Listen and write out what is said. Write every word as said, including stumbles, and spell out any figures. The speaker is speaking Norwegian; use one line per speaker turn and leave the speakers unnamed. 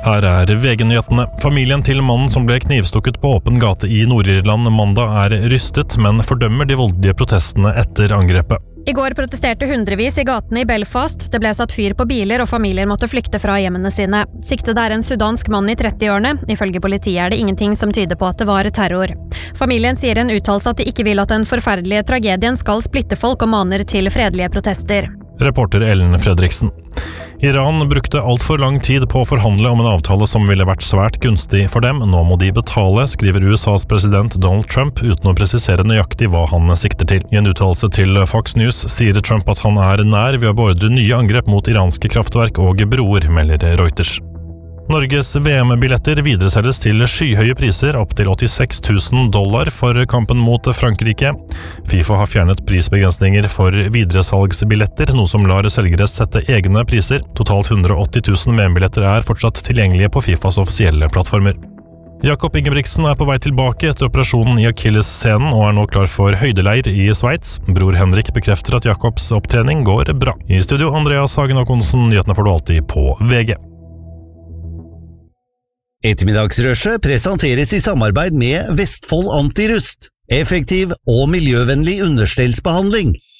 Her er V G-nyhetene. Familien til mannen som ble knivstukket på åpen gate i Nord-Irland mandag er rystet, men fordømmer de voldelige protestene etter angrepet.
I går protesterte hundrevis i gatene i Belfast. Det ble satt fyr på biler, og familier måtte flykte fra hjemmene sine. Siktet er en sudansk mann i trettiårene. Ifølge politiet er det ingenting som tyder på at det var terror. Familien sier i en uttalelse at de ikke vil at den forferdelige tragedien skal splitte folk og maner til fredelige protester.
Reporter Ellen Fredriksen. Iran brukte alt for lang tid på å forhandle om en avtale som ville vært svært gunstig for dem. Nå må de betale, skriver U S A's president Donald Trump, uten å presisere nøyaktig hva han sikter til. I en uttalelse til Fox News sier Trump at han er nær ved å beordre nye angrep mot iranske kraftverk og broer, melder Reuters. Norges V M-billetter videreselges til skyhøye priser, opp til åttiseks tusen dollar for kampen mot Frankrike. FIFA har fjernet prisbegrensninger for videresalgsbilletter, noe som lar selgere sette egne priser. Totalt hundre og åtti tusen V M-billetter er fortsatt tilgjengelige på FIFAs offisielle plattformer. Jakob Ingebrigtsen er på vei tilbake etter operasjonen i Achilles-scenen og er nå klar for høydeleir i Sveits. Bror Henrik bekrefter at Jakobs opptrening går bra. I studio Andreas Hagen Håkonsen, nyhetene får du alltid på V G.
Ettermiddagsrushet presenteres i samarbeid med Vestfold Antirust. Effektiv og miljøvennlig understellsbehandling.